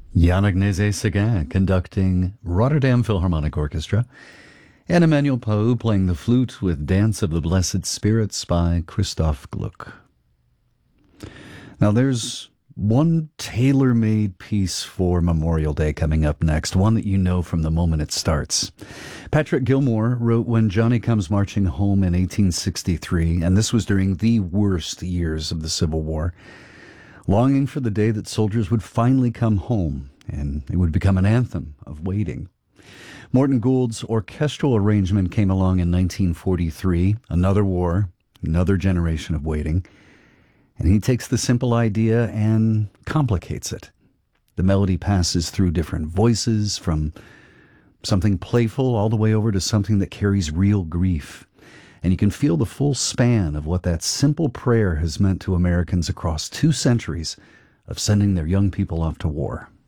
Yannick Nézet-Séguin conducting Rotterdam Philharmonic Orchestra, and Emmanuel Pau playing the flute with Dance of the Blessed Spirits by Christoph Gluck. Now there's one tailor-made piece for Memorial Day coming up next, one that you know from the moment it starts. Patrick Gilmore wrote When Johnny Comes Marching Home in 1863, and this was during the worst years of the Civil War, longing for the day that soldiers would finally come home, and it would become an anthem of waiting. Morton Gould's orchestral arrangement came along in 1943, another war, another generation of waiting, and he takes the simple idea and complicates it. The melody passes through different voices, from something playful all the way over to something that carries real grief. And you can feel the full span of what that simple prayer has meant to Americans across 2 centuries of sending their young people off to war.